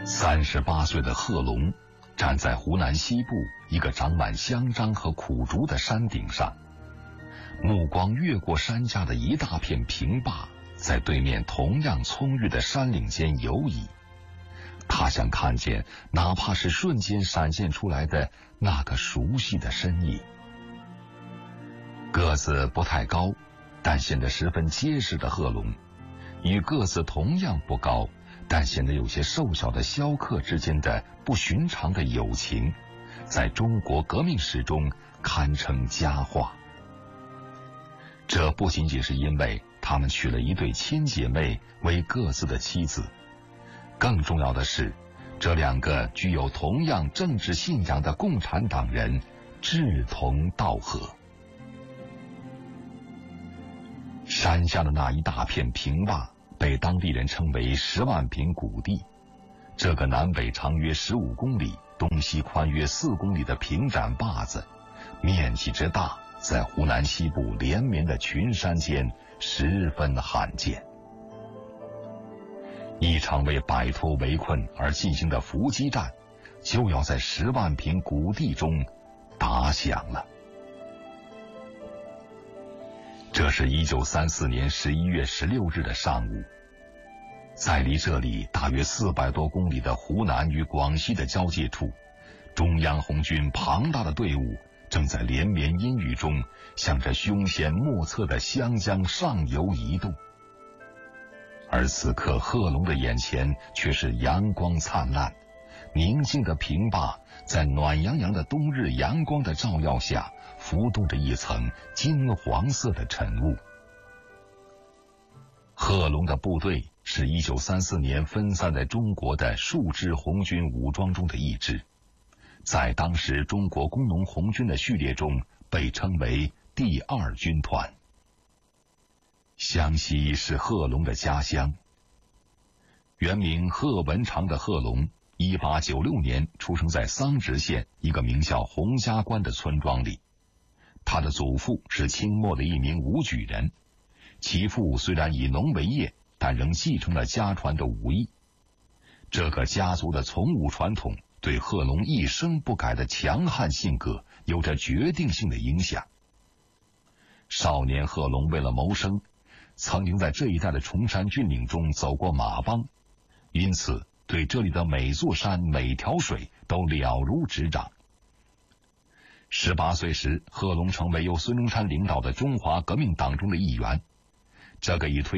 38岁的贺龙站在湖南西部一个长满香樟和苦竹的山顶上，目光越过山下的一大片平坝，在对面同样葱郁的山岭间游移。他想看见哪怕是瞬间闪现出来的那个熟悉的身影。个子不太高，但显得十分结实的贺龙，与个子同样不高但显得有些瘦小的萧克之间的不寻常的友情，在中国革命史中堪称佳话。这不仅仅是因为他们娶了一对亲姐妹为各自的妻子，更重要的是，这两个具有同样政治信仰的共产党人志同道合。山下的那一大片平坝被当地人称为10万坪谷地，这个南北长约15公里、东西宽约4公里的平展坝子，面积之大，在湖南西部连绵的群山间十分罕见。一场为摆脱围困而进行的伏击战，就要在10万坪谷地中打响了。这是1934年11月16日的上午，在离这里大约400多公里的湖南与广西的交界处，中央红军庞大的队伍正在连绵阴雨中向着凶险莫测的湘江上游移动。而此刻贺龙的眼前却是阳光灿烂，宁静的平坝在暖洋洋的冬日阳光的照耀下浮动着一层金黄色的晨雾。贺龙的部队是1934年分散在中国的数支红军武装中的一支，在当时中国工农红军的序列中被称为第2军团。湘西是贺龙的家乡，原名贺文长的贺龙1896年出生在桑植县一个名叫洪家关的村庄里。他的祖父是清末的一名武举人，其父虽然以农为业，但仍继承了家传的武艺。这个家族的从武传统对贺龙一生不改的强悍性格有着决定性的影响。少年贺龙为了谋生，曾经在这一带的崇山峻岭中走过马帮，因此对这里的每座山每条水都了如指掌。18岁时，贺龙成为由孙中山领导的中华革命党中的一员。这个以推